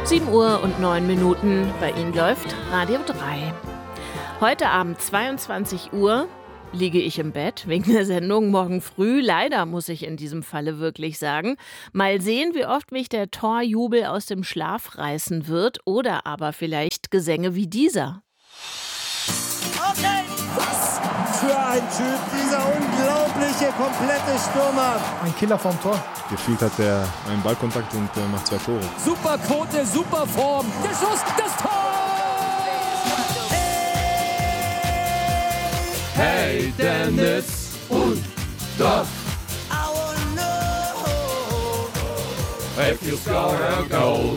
7:09 Bei Ihnen läuft Radio 3. Heute Abend 22 Uhr liege ich im Bett wegen der Sendung morgen früh. Leider muss ich in diesem Falle wirklich sagen. Mal sehen, wie oft mich der Torjubel aus dem Schlaf reißen wird oder aber vielleicht Gesänge wie dieser. Okay. Was für ein Typ, dieser unglaubliche, komplette Stürmer. Ein Killer vom Tor. Gefühlt hat er einen Ballkontakt und macht 2 Tore. Super Quote, super Form. Der Schuss, das Tor! Hey Dennis und Duff. If you score a goal.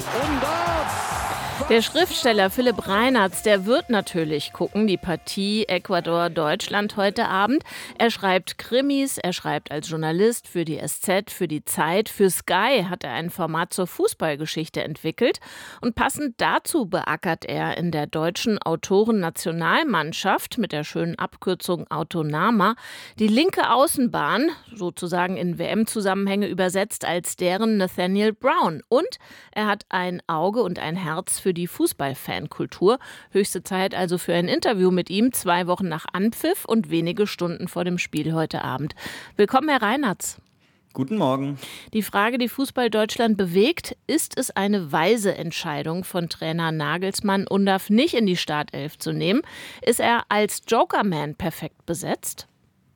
Der Schriftsteller Philipp Reinartz, der wird natürlich gucken, die Partie Ecuador-Deutschland heute Abend. Er schreibt Krimis, er schreibt als Journalist für die SZ, für die Zeit, für Sky hat er ein Format zur Fußballgeschichte entwickelt. Und passend dazu beackert er in der deutschen Autorennationalmannschaft mit der schönen Abkürzung Autonama die linke Außenbahn, sozusagen in WM-Zusammenhänge übersetzt als deren Nathaniel Brown. Und er hat ein Auge und ein Herz für die Fußballfankultur. Höchste Zeit also für ein Interview mit ihm, 2 Wochen nach Anpfiff und wenige Stunden vor dem Spiel heute Abend. Willkommen, Herr Reinartz. Guten Morgen. Die Frage, die Fußball Deutschland bewegt, ist es eine weise Entscheidung von Trainer Nagelsmann, Undav nicht in die Startelf zu nehmen? Ist er als Jokerman perfekt besetzt?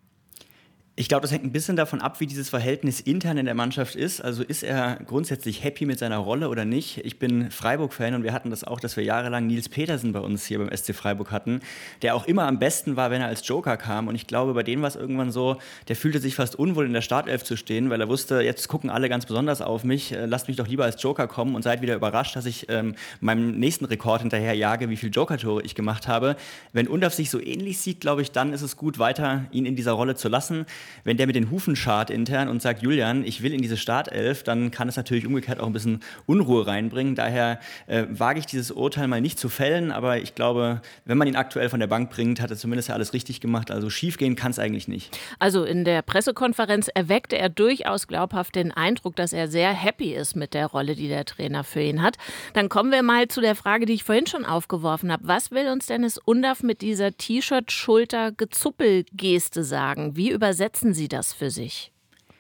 Ich glaube, das hängt ein bisschen davon ab, wie dieses Verhältnis intern in der Mannschaft ist. Also ist er grundsätzlich happy mit seiner Rolle oder nicht? Ich bin Freiburg-Fan und wir hatten das auch, dass wir jahrelang Nils Petersen bei uns hier beim SC Freiburg hatten, der auch immer am besten war, wenn er als Joker kam. Und ich glaube, bei dem war es irgendwann so, der fühlte sich fast unwohl, in der Startelf zu stehen, weil er wusste, jetzt gucken alle ganz besonders auf mich, lasst mich doch lieber als Joker kommen und seid wieder überrascht, dass ich meinem nächsten Rekord hinterherjage, wie viele Joker-Tore ich gemacht habe. Wenn Undav sich so ähnlich sieht, glaube ich, dann ist es gut, weiter ihn in dieser Rolle zu lassen. Wenn der mit den Hufen scharrt intern und sagt, Julian, ich will in diese Startelf, dann kann es natürlich umgekehrt auch ein bisschen Unruhe reinbringen. Daher wage ich dieses Urteil mal nicht zu fällen, aber ich glaube, wenn man ihn aktuell von der Bank bringt, hat er zumindest ja alles richtig gemacht. Also schiefgehen kann es eigentlich nicht. Also in der Pressekonferenz erweckte er durchaus glaubhaft den Eindruck, dass er sehr happy ist mit der Rolle, die der Trainer für ihn hat. Dann kommen wir mal zu der Frage, die ich vorhin schon aufgeworfen habe. Was will uns Dennis Undav mit dieser T-Shirt-Schulter-Gezuppel-Geste sagen? Wie übersetzen Sie das für sich?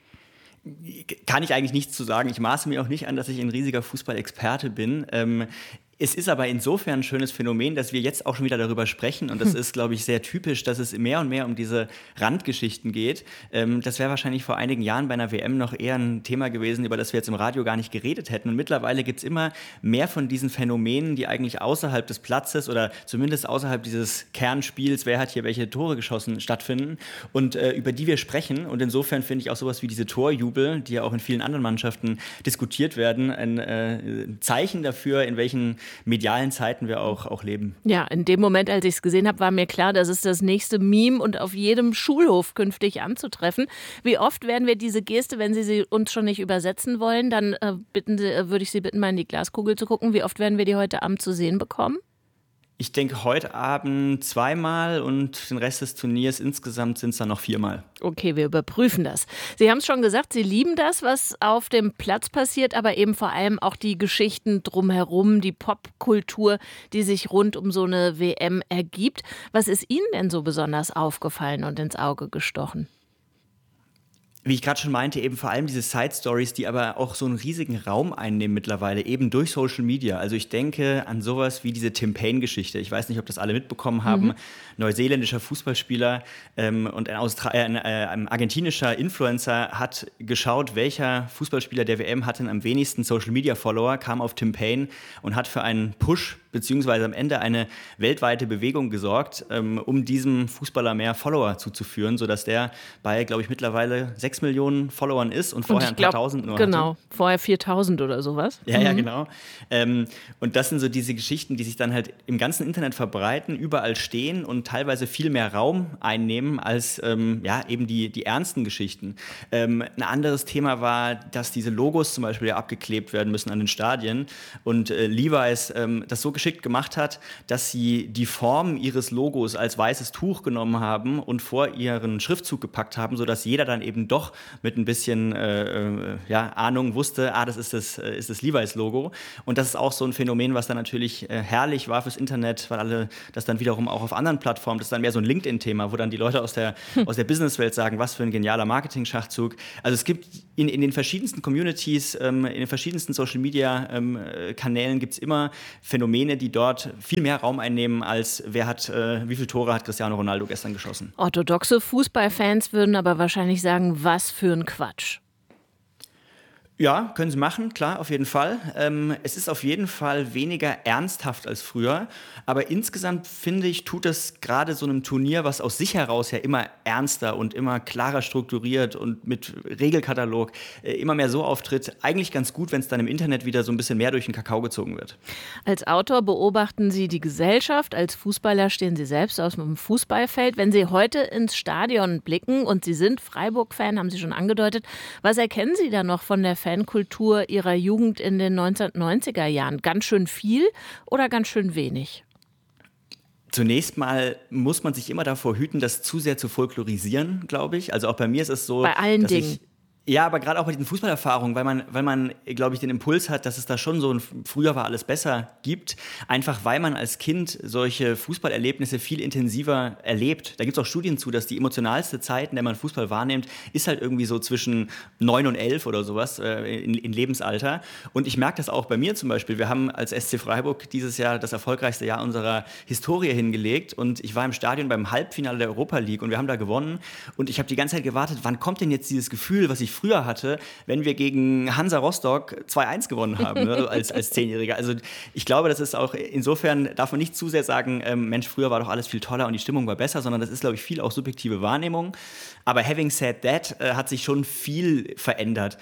Kann ich eigentlich nichts zu sagen. Ich maße mir auch nicht an, dass ich ein riesiger Fußballexperte bin. Es ist aber insofern ein schönes Phänomen, dass wir jetzt auch schon wieder darüber sprechen. Und das ist, glaube ich, sehr typisch, dass es mehr und mehr um diese Randgeschichten geht. Das wäre wahrscheinlich vor einigen Jahren bei einer WM noch eher ein Thema gewesen, über das wir jetzt im Radio gar nicht geredet hätten. Und mittlerweile gibt es immer mehr von diesen Phänomenen, die eigentlich außerhalb des Platzes oder zumindest außerhalb dieses Kernspiels, wer hat hier welche Tore geschossen, stattfinden und über die wir sprechen. Und insofern finde ich auch sowas wie diese Torjubel, die ja auch in vielen anderen Mannschaften diskutiert werden, ein Zeichen dafür, in welchen medialen Zeiten wir auch leben. Ja, in dem Moment, als ich es gesehen habe, war mir klar, das ist das nächste Meme und auf jedem Schulhof künftig anzutreffen. Wie oft werden wir diese Geste, wenn Sie uns schon nicht übersetzen wollen, dann würde ich Sie bitten, mal in die Glaskugel zu gucken. Wie oft werden wir die heute Abend zu sehen bekommen? Ich denke, heute Abend 2-mal und den Rest des Turniers insgesamt sind es dann noch 4-mal. Okay, wir überprüfen das. Sie haben es schon gesagt, Sie lieben das, was auf dem Platz passiert, aber eben vor allem auch die Geschichten drumherum, die Popkultur, die sich rund um so eine WM ergibt. Was ist Ihnen denn so besonders aufgefallen und ins Auge gestochen? Wie ich gerade schon meinte, eben vor allem diese Side-Stories, die aber auch so einen riesigen Raum einnehmen mittlerweile, eben durch Social Media. Also ich denke an sowas wie diese Tim Payne-Geschichte. Ich weiß nicht, ob das alle mitbekommen haben. Neuseeländischer Fußballspieler und ein argentinischer Influencer hat geschaut, welcher Fußballspieler der WM hat denn am wenigsten Social-Media-Follower, kam auf Tim Payne und hat für einen Push beziehungsweise am Ende eine weltweite Bewegung gesorgt, um diesem Fußballer mehr Follower zuzuführen, sodass der bei, glaube ich, mittlerweile 6 Millionen Followern ist und vorher ein paar Tausend nur genau, hatte. Vorher 4.000 oder sowas. Ja, genau. Und das sind so diese Geschichten, die sich dann halt im ganzen Internet verbreiten, überall stehen und teilweise viel mehr Raum einnehmen als eben die ernsten Geschichten. Ein anderes Thema war, dass diese Logos zum Beispiel ja abgeklebt werden müssen an den Stadien und Levi's das so geschickt gemacht hat, dass sie die Form ihres Logos als weißes Tuch genommen haben und vor ihren Schriftzug gepackt haben, sodass jeder dann eben doch doch mit ein bisschen Ahnung wusste, das ist das Levi's-Logo. Und das ist auch so ein Phänomen, was dann natürlich herrlich war fürs Internet, weil alle das dann wiederum auch auf anderen Plattformen, das ist dann mehr so ein LinkedIn-Thema, wo dann die Leute aus der Businesswelt sagen, was für ein genialer Marketing-Schachzug. Also es gibt in den verschiedensten Communities, in den verschiedensten Social-Media-Kanälen gibt es immer Phänomene, die dort viel mehr Raum einnehmen, als wie viele Tore hat Cristiano Ronaldo gestern geschossen. Orthodoxe Fußballfans würden aber wahrscheinlich sagen, was für ein Quatsch. Ja, können sie machen, klar, auf jeden Fall. Es ist auf jeden Fall weniger ernsthaft als früher, aber insgesamt, finde ich, tut das gerade so einem Turnier, was aus sich heraus ja immer ernster und immer klarer strukturiert und mit Regelkatalog immer mehr so auftritt, eigentlich ganz gut, wenn es dann im Internet wieder so ein bisschen mehr durch den Kakao gezogen wird. Als Autor beobachten Sie die Gesellschaft, als Fußballer stehen Sie selbst aus dem Fußballfeld. Wenn Sie heute ins Stadion blicken und Sie sind Freiburg-Fan, haben Sie schon angedeutet, was erkennen Sie da noch von der Fankultur Ihrer Jugend in den 1990er Jahren? Ganz schön viel oder ganz schön wenig? Zunächst mal muss man sich immer davor hüten, das zu sehr zu folklorisieren, glaube ich. Also auch bei mir ist es so, bei allen Dingen. Ja, aber gerade auch bei diesen Fußballerfahrungen, weil man, glaube ich, den Impuls hat, dass es da schon so ein früher war alles besser gibt, einfach weil man als Kind solche Fußballerlebnisse viel intensiver erlebt. Da gibt es auch Studien zu, dass die emotionalste Zeit, in der man Fußball wahrnimmt, ist halt irgendwie so zwischen 9 und 11 oder sowas in Lebensalter. Und ich merke das auch bei mir zum Beispiel. Wir haben als SC Freiburg dieses Jahr das erfolgreichste Jahr unserer Historie hingelegt und ich war im Stadion beim Halbfinale der Europa League und wir haben da gewonnen und ich habe die ganze Zeit gewartet, wann kommt denn jetzt dieses Gefühl, was ich früher hatte, wenn wir gegen Hansa Rostock 2-1 gewonnen haben, ne, als 10-Jähriger. Also ich glaube, das ist auch, insofern darf man nicht zu sehr sagen, Mensch, früher war doch alles viel toller und die Stimmung war besser, sondern das ist, glaube ich, viel auch subjektive Wahrnehmung. Aber having said that, hat sich schon viel verändert.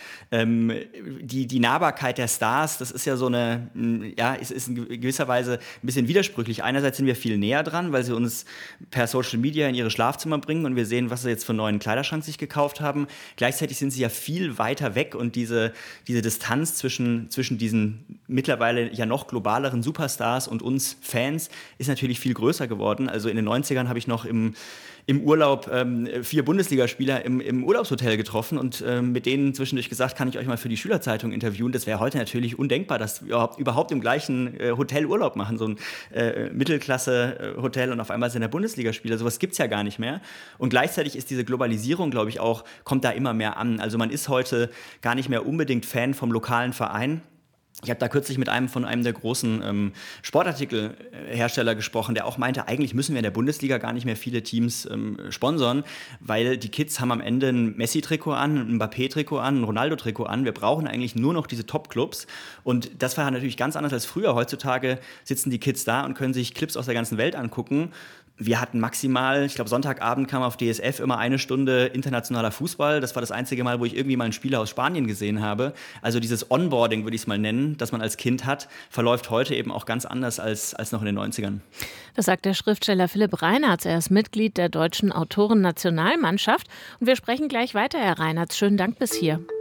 Die Nahbarkeit der Stars, das ist ja so eine, ist in gewisser Weise ein bisschen widersprüchlich. Einerseits sind wir viel näher dran, weil sie uns per Social Media in ihre Schlafzimmer bringen und wir sehen, was sie jetzt für einen neuen Kleiderschrank sich gekauft haben. Gleichzeitig sind sie ja viel weiter weg und diese Distanz zwischen diesen mittlerweile ja noch globaleren Superstars und uns Fans ist natürlich viel größer geworden. Also in den 90ern habe ich noch im Urlaub 4 Bundesligaspieler im Urlaubshotel getroffen und mit denen zwischendurch gesagt, kann ich euch mal für die Schülerzeitung interviewen. Das wäre heute natürlich undenkbar, dass wir überhaupt im gleichen Hotel Urlaub machen, so ein Mittelklasse-Hotel und auf einmal sind der Bundesligaspieler. Sowas gibt es ja gar nicht mehr. Und gleichzeitig ist diese Globalisierung, glaube ich, auch, kommt da immer mehr an. Also man ist heute gar nicht mehr unbedingt Fan vom lokalen Verein. Ich habe da kürzlich mit einem der großen Sportartikelhersteller gesprochen, der auch meinte, eigentlich müssen wir in der Bundesliga gar nicht mehr viele Teams sponsern, weil die Kids haben am Ende ein Messi-Trikot an, ein Mbappé-Trikot an, ein Ronaldo-Trikot an. Wir brauchen eigentlich nur noch diese Top-Clubs. Und das war natürlich ganz anders als früher. Heutzutage sitzen die Kids da und können sich Clips aus der ganzen Welt angucken. Wir hatten maximal, ich glaube Sonntagabend kam auf DSF immer 1 Stunde internationaler Fußball. Das war das einzige Mal, wo ich irgendwie mal einen Spieler aus Spanien gesehen habe. Also dieses Onboarding, würde ich es mal nennen, das man als Kind hat, verläuft heute eben auch ganz anders als noch in den 90ern. Das sagt der Schriftsteller Philipp Reinartz. Er ist Mitglied der deutschen Autorennationalmannschaft. Und wir sprechen gleich weiter, Herr Reinartz. Schönen Dank bis hier.